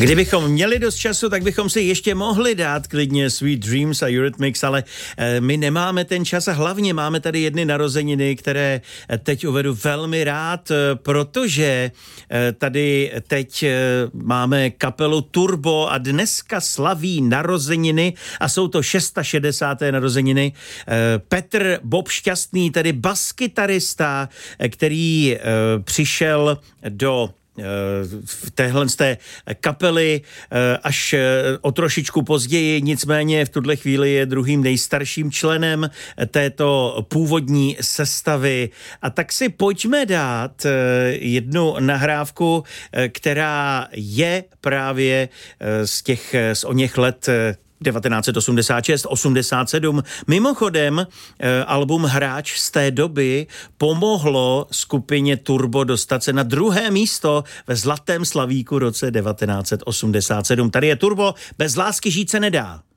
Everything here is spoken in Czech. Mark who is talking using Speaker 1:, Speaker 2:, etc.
Speaker 1: Kdybychom měli dost času, tak bychom si ještě mohli dát klidně Sweet Dreams a Eurythmics, ale my nemáme ten čas a hlavně máme tady jedny narozeniny, které teď uvedu velmi rád, protože tady teď máme kapelu Turbo a dneska slaví narozeniny a jsou to 660. narozeniny. Petr Bob Šťastný, tedy baskytarista, který přišel do téhle z té kapely až o trošičku později, nicméně v tuhle chvíli je druhým nejstarším členem této původní sestavy. A tak si pojďme dát jednu nahrávku, která je právě z oněch let 1986, 87. Mimochodem, album Hráč z té doby pomohlo skupině Turbo dostat se na druhé místo ve Zlatém slavíku roce 1987. Tady je Turbo, Bez lásky žít se nedá.